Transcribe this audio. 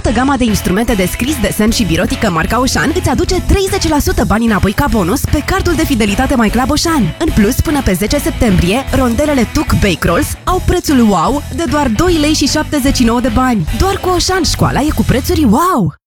toată gama de instrumente de scris, desen și birotică marca Oșan îți aduce 30% bani înapoi ca bonus pe cardul de fidelitate My Club Oșan. În plus, până pe 10 septembrie, rondelele Tuc Bake Rolls au prețul wow de doar 2 lei și 79 de bani. Doar cu Oșan, școala e cu prețuri wow!